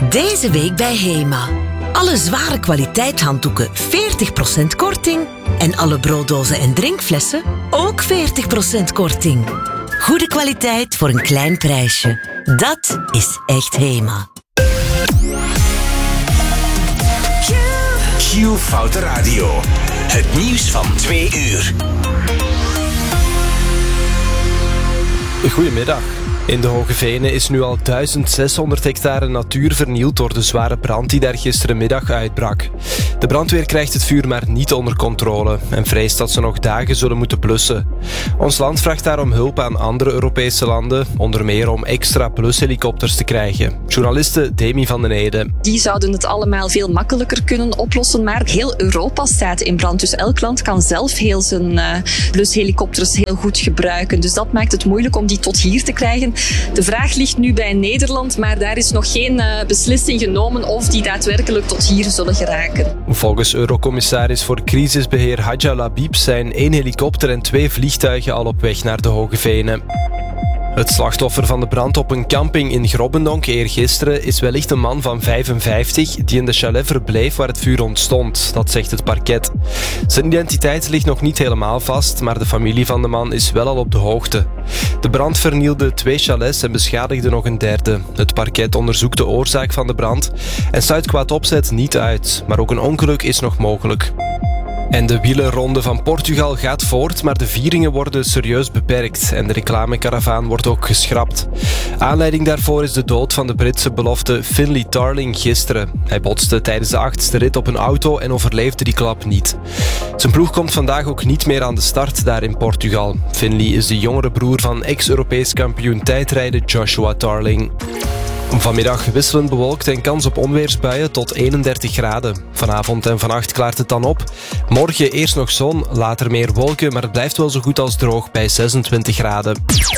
Deze week bij HEMA. Alle zware kwaliteitshanddoeken 40% korting. En alle brooddozen en drinkflessen ook 40% korting. Goede kwaliteit voor een klein prijsje. Dat is echt HEMA. Q Foute Radio. Het nieuws van 2 uur. Goedemiddag. In de Hoge Venen is nu al 1600 hectare natuur vernield door de zware brand die daar gisterenmiddag uitbrak. De brandweer krijgt het vuur maar niet onder controle en vreest dat ze nog dagen zullen moeten blussen. Ons land vraagt daarom hulp aan andere Europese landen, onder meer om extra blushelikopters te krijgen. Journaliste Demi van den Ede. Die zouden het allemaal veel makkelijker kunnen oplossen, maar heel Europa staat in brand. Dus elk land kan zelf heel zijn blushelikopters heel goed gebruiken. Dus dat maakt het moeilijk om die tot hier te krijgen. De vraag ligt nu bij Nederland, maar daar is nog geen beslissing genomen of die daadwerkelijk tot hier zullen geraken. Volgens Eurocommissaris voor crisisbeheer Hadja Labib zijn 1 helikopter en 2 vliegtuigen al op weg naar de Hoge Venen. Het slachtoffer van de brand op een camping in Grobbendonk eergisteren is wellicht een man van 55 die in de chalet verbleef waar het vuur ontstond, dat zegt het parket. Zijn identiteit ligt nog niet helemaal vast, maar de familie van de man is wel al op de hoogte. De brand vernielde 2 chalets en beschadigde nog een derde. Het parket onderzoekt de oorzaak van de brand en sluit kwaad opzet niet uit, maar ook een ongeluk is nog mogelijk. En de wielerronde van Portugal gaat voort, maar de vieringen worden serieus beperkt en de reclamekaravaan wordt ook geschrapt. Aanleiding daarvoor is de dood van de Britse belofte Finlay Tarling gisteren. Hij botste tijdens de 8e rit op een auto en overleefde die klap niet. Zijn ploeg komt vandaag ook niet meer aan de start daar in Portugal. Finlay is de jongere broer van ex-Europees kampioen tijdrijden Joshua Tarling. Vanmiddag wisselend bewolkt en kans op onweersbuien tot 31 graden. Vanavond en vannacht klaart het dan op. Morgen eerst nog zon, later meer wolken, maar het blijft wel zo goed als droog bij 26 graden.